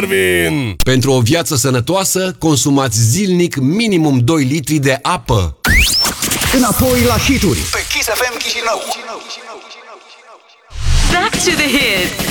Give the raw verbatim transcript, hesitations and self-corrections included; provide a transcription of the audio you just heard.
Darwin! Pentru o viață sănătoasă, consumați zilnic minimum doi litri de apă. Înapoi la hituri Pe Kiss F M Chișinău. Back to the hits.